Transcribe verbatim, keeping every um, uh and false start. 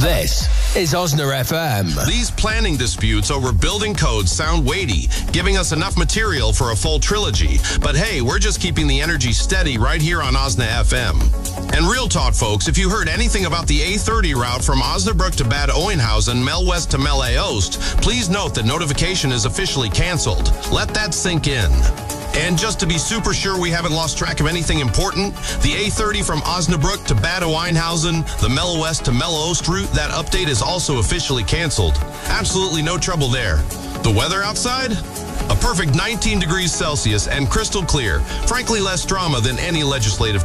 This is Osner F M. These planning disputes over building codes sound weighty, giving us enough material for a full trilogy. But hey, we're just keeping the energy steady right here on Osna F M. And real talk, folks, if you heard anything about the A thirty route from Osnabrück to Bad Oeynhausen, Mel West to Mel Aost, please note that notification is officially canceled. Let that sink in. And just to be super sure we haven't lost track of anything important, the A thirty from Osnabrück to Bad Oeynhausen, the Mel West to Mel Aost route, that update is also officially canceled. Absolutely no trouble there. The weather outside? A perfect nineteen degrees Celsius and crystal clear. Frankly, less drama than any legislative